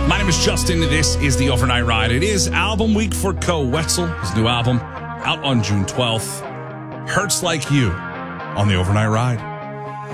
My name is Justin. This is the Overnight Ride. It is album week for Koe Wetzel. His new album out on June 12th. Hurts Like You on the Overnight Ride.